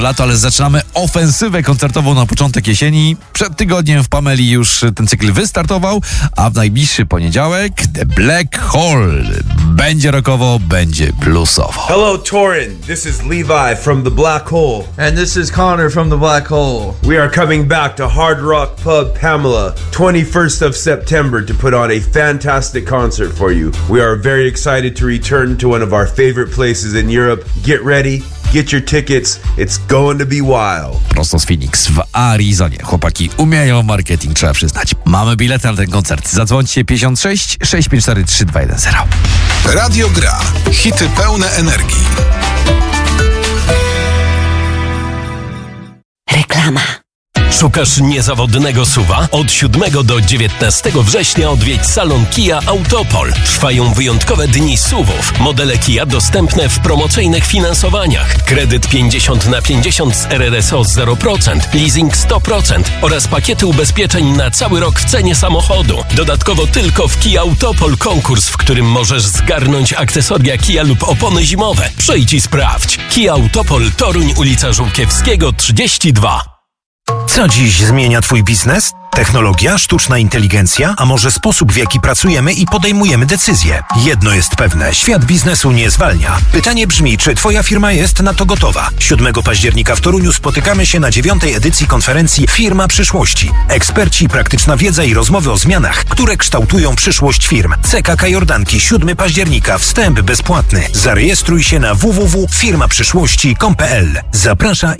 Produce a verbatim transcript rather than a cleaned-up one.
lato, ale zaczynamy ofensywę koncertową na początek jesieni. Przed tygodniem w Pameli już ten cykl wystartował, a w najbliższy poniedziałek The Black Hole. Będzie rockowo, będzie bluesowo. Hello, Torin. This is Levi from The Black Hole. And this is Connor from The Black Hole. We are coming back to Hard Rock Pub Pamela, twenty-first of September, to put on a fantastic concert for you. We are very excited to return to one of our favorite places in Europe. Get ready. Get your tickets. It's going to be wild. Prosto z Phoenix w Arizonie. Chłopaki umieją marketing, trzeba przyznać. Mamy bilety na ten koncert. Zadzwońcie pięćdziesiąt sześć sześć pięć cztery trzy dwa jeden zero. Radio Gra. Hity pełne energii. Reklama. Szukasz niezawodnego suwa? Od siódmego do dziewiętnastego września odwiedź salon Kia Autopol. Trwają wyjątkowe dni suwów. Modele Kia dostępne w promocyjnych finansowaniach. Kredyt pięćdziesiąt na pięćdziesiąt z R R S O zero procent, leasing sto procent oraz pakiety ubezpieczeń na cały rok w cenie samochodu. Dodatkowo tylko w Kia Autopol konkurs, w którym możesz zgarnąć akcesoria Kia lub opony zimowe. Przyjdź i sprawdź. Kia Autopol, Toruń, ulica Żółkiewskiego trzydzieści dwa. Co dziś zmienia Twój biznes? Technologia, sztuczna inteligencja, a może sposób, w jaki pracujemy i podejmujemy decyzje? Jedno jest pewne, świat biznesu nie zwalnia. Pytanie brzmi, czy Twoja firma jest na to gotowa? siódmego października w Toruniu spotykamy się na dziewiątej edycji konferencji Firma Przyszłości. Eksperci, praktyczna wiedza i rozmowy o zmianach, które kształtują przyszłość firm. C K K Jordanki, siódmego października, wstęp bezpłatny. Zarejestruj się na w w w kropka firma przyszłości kropka p l. Zaprasza